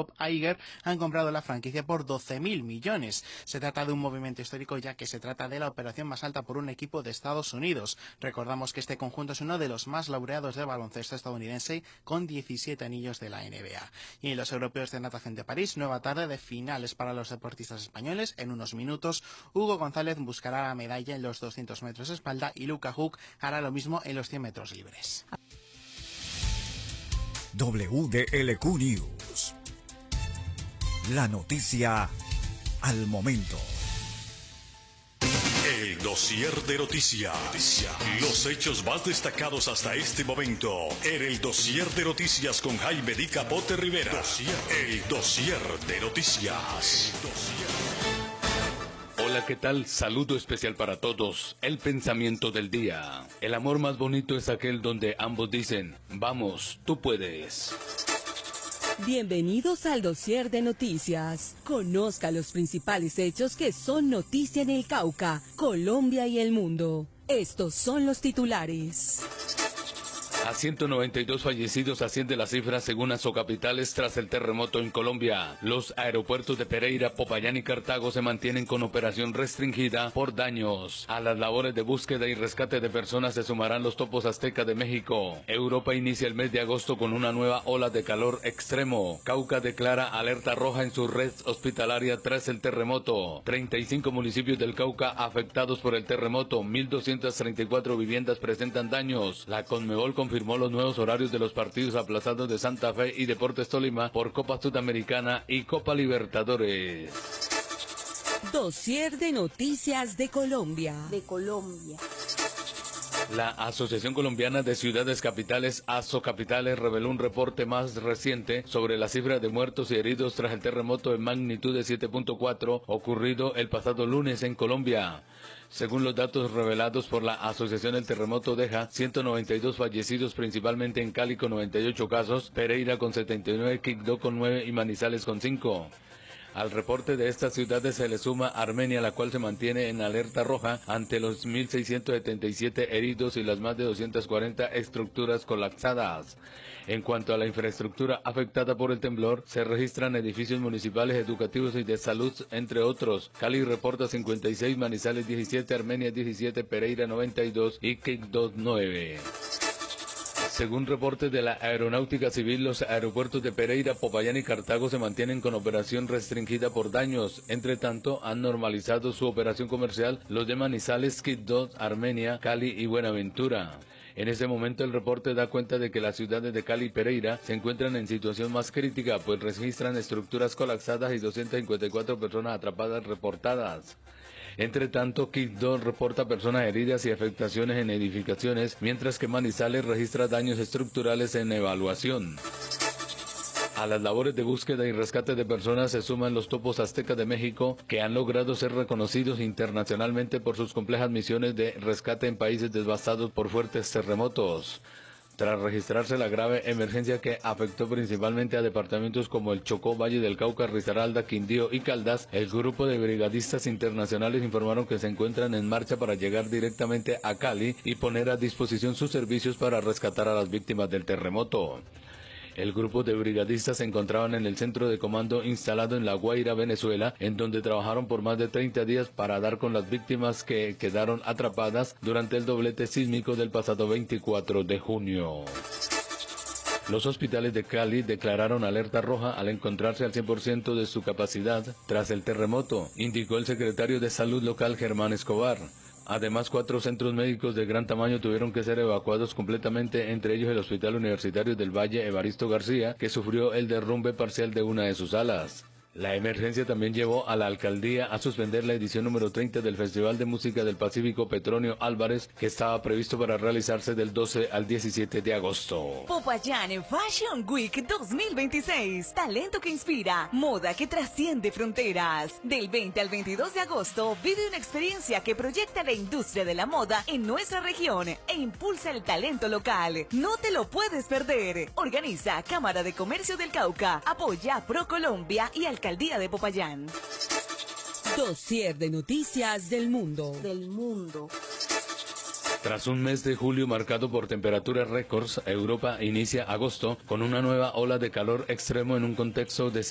Bob Iger han comprado la franquicia por 12.000 millones. Se trata de un movimiento histórico, ya que se trata de la operación más alta por un equipo de Estados Unidos. Recordamos que este conjunto es uno de los más laureados del baloncesto estadounidense, con 17 anillos de la NBA. Y en los europeos de natación de París, nueva tarde de finales para los deportistas españoles. En unos minutos, Hugo González buscará la medalla en los 200 metros de espalda y Luca Huck hará lo mismo en los 100 metros libres. WDLQ News. La noticia al momento. El dossier de noticias. Los hechos más destacados hasta este momento. En el dossier de noticias con Jaime Di Capote Rivera. El dossier de noticias. Hola, ¿qué tal? Saludo especial para todos. El pensamiento del día. El amor más bonito es aquel donde ambos dicen, vamos, tú puedes. Bienvenidos al dossier de noticias. Conozca los principales hechos que son noticia en el Cauca, Colombia y el mundo. Estos son los titulares. A 192 fallecidos asciende la cifra según Azocapitales tras el terremoto en Colombia. Los aeropuertos de Pereira, Popayán y Cartago se mantienen con operación restringida por daños. A las labores de búsqueda y rescate de personas se sumarán los topos Azteca de México. Europa inicia el mes de agosto con una nueva ola de calor extremo. Cauca declara alerta roja en su red hospitalaria tras el terremoto. 35 municipios del Cauca afectados por el terremoto. 1.234 viviendas presentan daños. La Conmebol confirmó los nuevos horarios de los partidos aplazados de Santa Fe y Deportes Tolima por Copa Sudamericana y Copa Libertadores. Dossier de noticias de Colombia. La Asociación Colombiana de Ciudades Capitales, Azocapitales, reveló un reporte más reciente sobre la cifra de muertos y heridos tras el terremoto de magnitud de 7.4 ocurrido el pasado lunes en Colombia. Según los datos revelados por la Asociación, el terremoto deja 192 fallecidos, principalmente en Cali con 98 casos, Pereira con 79, Quibdó con 9 y Manizales con 5. Al reporte de estas ciudades se le suma Armenia, la cual se mantiene en alerta roja ante los 1.677 heridos y las más de 240 estructuras colapsadas. En cuanto a la infraestructura afectada por el temblor, se registran edificios municipales, educativos y de salud, entre otros. Cali reporta 56, Manizales 17, Armenia 17, Pereira 92 y Quibdó 9. Según reportes de la Aeronáutica Civil, los aeropuertos de Pereira, Popayán y Cartago se mantienen con operación restringida por daños. Entre tanto, han normalizado su operación comercial los de Manizales, Quibdó, Armenia, Cali y Buenaventura. En ese momento el reporte da cuenta de que las ciudades de Cali y Pereira se encuentran en situación más crítica, pues registran estructuras colapsadas y 254 personas atrapadas reportadas. Entre tanto, Quibdó reporta personas heridas y afectaciones en edificaciones, mientras que Manizales registra daños estructurales en evaluación. A las labores de búsqueda y rescate de personas se suman los topos Azteca de México, que han logrado ser reconocidos internacionalmente por sus complejas misiones de rescate en países devastados por fuertes terremotos. Tras registrarse la grave emergencia que afectó principalmente a departamentos como el Chocó, Valle del Cauca, Risaralda, Quindío y Caldas, el grupo de brigadistas internacionales informaron que se encuentran en marcha para llegar directamente a Cali y poner a disposición sus servicios para rescatar a las víctimas del terremoto. El grupo de brigadistas se encontraban en el centro de comando instalado en La Guaira, Venezuela, en donde trabajaron por más de 30 días para dar con las víctimas que quedaron atrapadas durante el doblete sísmico del pasado 24 de junio. Los hospitales de Cali declararon alerta roja al encontrarse al 100% de su capacidad tras el terremoto, indicó el secretario de Salud local Germán Escobar. Además, 4 centros médicos de gran tamaño tuvieron que ser evacuados completamente, entre ellos el Hospital Universitario del Valle Evaristo García, que sufrió el derrumbe parcial de una de sus alas. La emergencia también llevó a la alcaldía a suspender la edición número 30 del Festival de Música del Pacífico Petronio Álvarez, que estaba previsto para realizarse del 12 al 17 de agosto. Popayán Fashion Week 2026. Talento que inspira, moda que trasciende fronteras. Del 20 al 22 de agosto, vive una experiencia que proyecta la industria de la moda en nuestra región e impulsa el talento local. No te lo puedes perder. Organiza Cámara de Comercio del Cauca, apoya ProColombia y Alcaldía de Popayán. Dossier de noticias del mundo. Tras un mes de julio marcado por temperaturas récords, Europa inicia agosto con una nueva ola de calor extremo en un contexto de